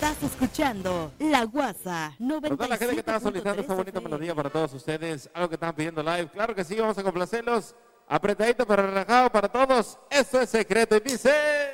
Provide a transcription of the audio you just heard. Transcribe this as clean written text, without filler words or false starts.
Estás escuchando La Guasa 95.3 Para toda la gente que estaba solicitando esta bonita melodía para todos ustedes, algo que estaban pidiendo live, claro que sí, vamos a complacerlos. Apretadito pero relajado para todos, eso es secreto y dice...